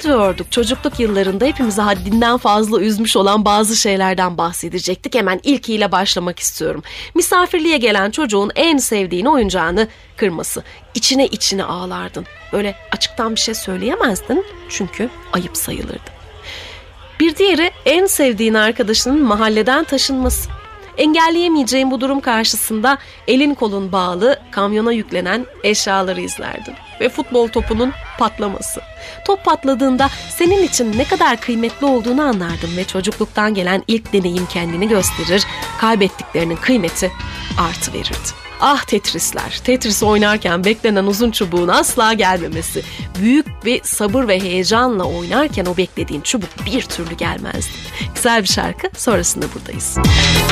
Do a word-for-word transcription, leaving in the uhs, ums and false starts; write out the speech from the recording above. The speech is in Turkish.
diyorduk? Çocukluk yıllarında hepimizi haddinden fazla üzmüş olan bazı şeylerden bahsedecektik. Hemen ilkiyle başlamak istiyorum. Misafirliğe gelen çocuğun en sevdiğin oyuncağını kırması. İçine içine ağlardın. Böyle açıktan bir şey söyleyemezdin çünkü ayıp sayılırdı. Bir diğeri en sevdiğin arkadaşının mahalleden taşınması. Engelleyemeyeceğin bu durum karşısında elin kolun bağlı kamyona yüklenen eşyaları izlerdin. Ve futbol topunun patlaması. Top patladığında senin için ne kadar kıymetli olduğunu anlardın ve çocukluktan gelen ilk deneyim kendini gösterir, kaybettiklerinin kıymeti artı verirdi. Ah Tetrisler, Tetris oynarken beklenen uzun çubuğun asla gelmemesi. Büyük bir sabır ve heyecanla oynarken o beklediğin çubuk bir türlü gelmezdi. Güzel bir şarkı, sonrasında buradayız.